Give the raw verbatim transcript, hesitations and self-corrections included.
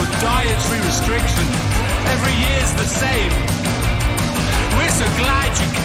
dietary restriction. Every year's the same. We're so glad you